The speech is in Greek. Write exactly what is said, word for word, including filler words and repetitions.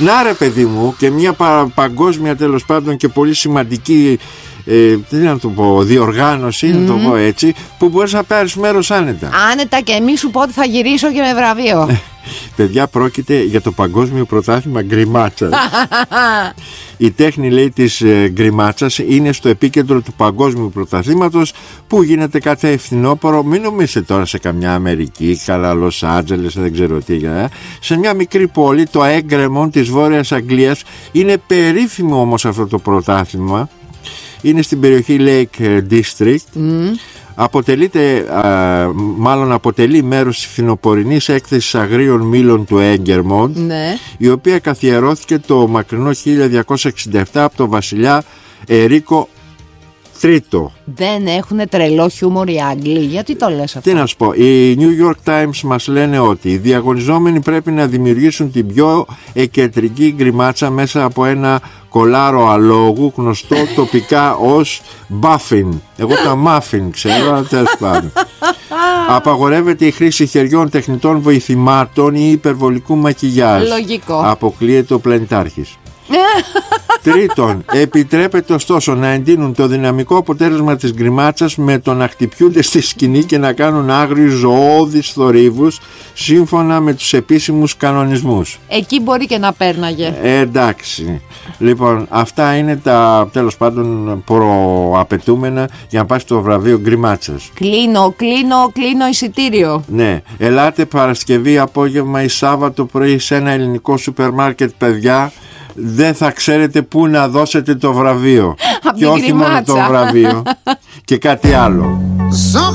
Να ρε παιδί μου, και μια πα, παγκόσμια τέλος πάντων και πολύ σημαντική ε, τι να το πω, διοργάνωση, mm. να το πω έτσι, που μπορείς να πάρεις μέρος άνετα. Άνετα, και εμείς σου πω ότι θα γυρίσω και με βραβείο. Παιδιά, πρόκειται για το παγκόσμιο πρωτάθλημα γκριμάτσας. Η τέχνη, λέει, της ε, γκριμάτσας είναι στο επίκεντρο του παγκόσμιου πρωταθλήματος που γίνεται κάθε φθινόπωρο. Μην νομίζετε τώρα σε καμιά Αμερική, καλά Λος Άντζελες, δεν ξέρω τι, ε. σε μια μικρή πόλη, το Έγκρεμον της Βόρειας Αγγλίας. Είναι περίφημο όμως αυτό το πρωτάθλημα. Είναι στην περιοχή Lake District. Mm. Αποτελείται, α, μάλλον αποτελεί μέρος της φθινοπορεινής έκθεσης αγρίων μήλων του Έγκερμοντ, ναι. η οποία καθιερώθηκε το μακρινό χίλια διακόσια εξήντα επτά από τον βασιλιά Ερίκο Τρίτο. Δεν έχουν τρελό χιούμορ οι Άγγλοι, γιατί το λες αυτό? Τι να σου πω, οι New York Times μας λένε ότι οι διαγωνιζόμενοι πρέπει να δημιουργήσουν την πιο εκκεντρική γκριμάτσα μέσα από ένα κολάρο αλόγου, γνωστό τοπικά ως μπάφιν. Εγώ τα μάφιν ξέρω, αλλά τέλος πάντων. Απαγορεύεται η χρήση χεριών, τεχνητών βοηθημάτων ή υπερβολικού μακιγιάζ. Λογικό. Αποκλείεται ο πλανητάρχης. Τρίτον, επιτρέπεται ωστόσο να εντείνουν το δυναμικό αποτέλεσμα της γκριμάτσας με το να χτυπιούνται στη σκηνή και να κάνουν άγριους ζωώδεις θορύβους σύμφωνα με τους επίσημους κανονισμούς. Εκεί μπορεί και να πέρναγε. Ε, εντάξει. Λοιπόν, αυτά είναι τα τέλος πάντων προαπαιτούμενα για να πάει στο βραβείο γκριμάτσας. Κλείνω, κλείνω, κλείνω εισιτήριο. Ναι, ελάτε Παρασκευή απόγευμα ή Σάββατο πρωί σε ένα ελληνικό σούπερ μάρκετ, παιδιά. Δεν θα ξέρετε πού να δώσετε το βραβείο. Και όχι μόνο το βραβείο, και κάτι άλλο.